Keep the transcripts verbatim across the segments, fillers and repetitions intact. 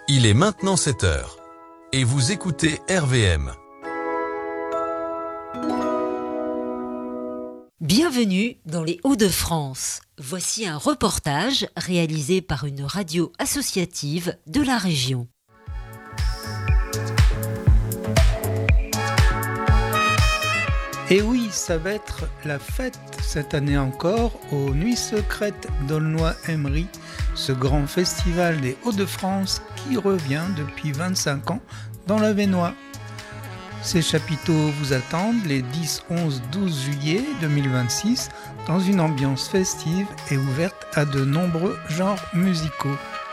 Il est maintenant sept heures et vous écoutez R V M. Bienvenue dans les Hauts-de-France. Voici un reportage réalisé par une radio associative de la région. Et oui, ça va être la fête cette année encore aux Nuits Secrètes d'Aulnoy-Aymeries, ce grand festival des Hauts-de-France qui revient depuis vingt-cinq ans dans l'Avesnois. Ces chapiteaux vous attendent les dix, onze, douze juillet deux mille vingt-six dans une ambiance festive et ouverte à de nombreux genres musicaux.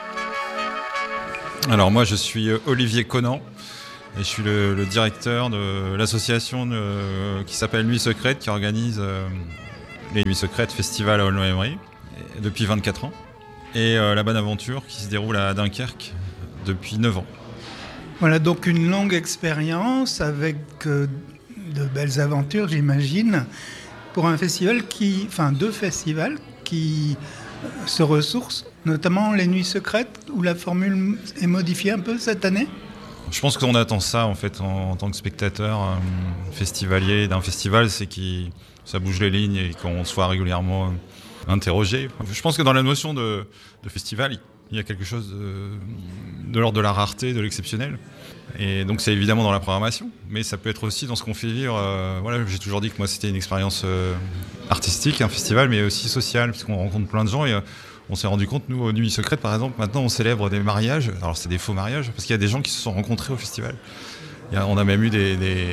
Alors moi je suis Olivier Conan et je suis le, le directeur de l'association de, qui s'appelle Nuits Secrètes, qui organise euh, les Nuits Secrètes Festival à Aulnoy-Aymeries depuis vingt-quatre ans, et euh, La Bonne Aventure qui se déroule à Dunkerque depuis neuf ans. Voilà donc une longue expérience avec euh, de belles aventures, j'imagine, pour un festival qui, enfin deux festivals qui euh, se ressourcent, notamment les Nuits Secrètes, où la formule est modifiée un peu cette année. Je pense qu'on attend ça en fait en, en tant que spectateur euh, festivalier d'un festival, c'est que ça bouge les lignes et qu'on soit régulièrement interrogé. Je pense que dans la notion de, de festival, il y a quelque chose de, de l'ordre de la rareté, de l'exceptionnel. Et donc c'est évidemment dans la programmation, mais ça peut être aussi dans ce qu'on fait vivre. Euh, voilà, j'ai toujours dit que moi c'était une expérience euh, artistique, un festival, mais aussi sociale, puisqu'on rencontre plein de gens et euh, on s'est rendu compte, nous, aux Nuits Secrètes, par exemple, maintenant on célèbre des mariages. Alors c'est des faux mariages, parce qu'il y a des gens qui se sont rencontrés au festival. Il y a, on a même eu des, des,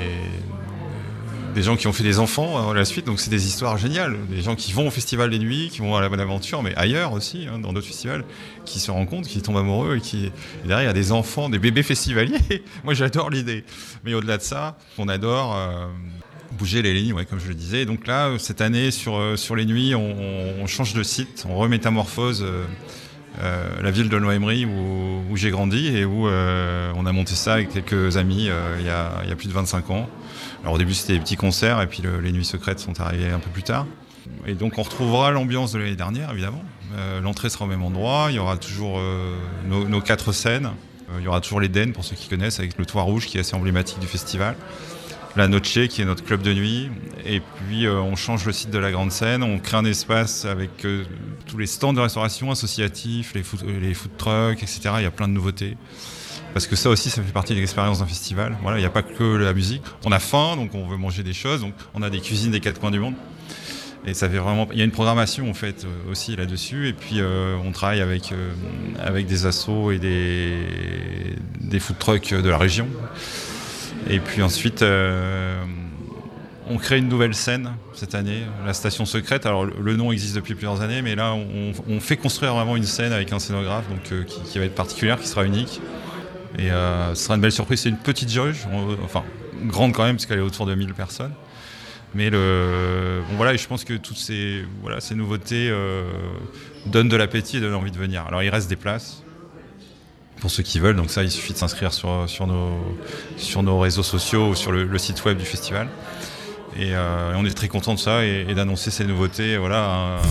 des gens qui ont fait des enfants à la suite, donc c'est des histoires géniales. Des gens qui vont au Festival des Nuits, qui vont à la Bonne Aventure, mais ailleurs aussi, hein, dans d'autres festivals, qui se rencontrent, qui tombent amoureux, et qui et derrière il y a des enfants, des bébés festivaliers. Moi j'adore l'idée. Mais au-delà de ça, on adore euh, bouger les lignes, ouais, comme je le disais. Et donc là, cette année, sur, sur les nuits, on, on change de site, on remétamorphose euh, euh, la ville d'Aulnoy-Aymeries où, où j'ai grandi et où euh, on a monté ça avec quelques amis euh, il, y a, il y a plus de vingt-cinq ans. Alors au début c'était des petits concerts et puis le, les Nuits Secrètes sont arrivées un peu plus tard. Et donc on retrouvera l'ambiance de l'année dernière évidemment. Euh, l'entrée sera au même endroit, il y aura toujours euh, nos, nos quatre scènes. Euh, il y aura toujours l'Éden pour ceux qui connaissent, avec le toit rouge qui est assez emblématique du festival. La Noche qui est notre club de nuit. Et puis euh, on change le site de la grande scène, on crée un espace avec euh, tous les stands de restauration associatifs, les food, les food trucks, et cetera. Il y a plein de nouveautés. Parce que ça aussi, ça fait partie de l'expérience d'un festival. Voilà, il n'y a pas que la musique. On a faim, donc on veut manger des choses. Donc on a des cuisines des quatre coins du monde. Et ça fait vraiment. Il y a une programmation en fait aussi là-dessus. Et puis euh, on travaille avec euh, avec des assos et des des food trucks de la région. Et puis ensuite, euh, on crée une nouvelle scène cette année, la Station Secrète. Alors le nom existe depuis plusieurs années, mais là on, on fait construire vraiment une scène avec un scénographe, donc euh, qui, qui va être particulière, qui sera unique. Et euh, ce sera une belle surprise. C'est une petite jauge, enfin grande quand même, parce qu'elle est autour de mille personnes. Mais le, bon voilà, et je pense que toutes ces, voilà, ces nouveautés euh, donnent de l'appétit et donnent envie de venir. Alors il reste des places pour ceux qui veulent, donc ça il suffit de s'inscrire sur, sur, nos, sur nos réseaux sociaux ou sur le, le site web du festival. Et, euh, et on est très content de ça et, et d'annoncer ces nouveautés voilà,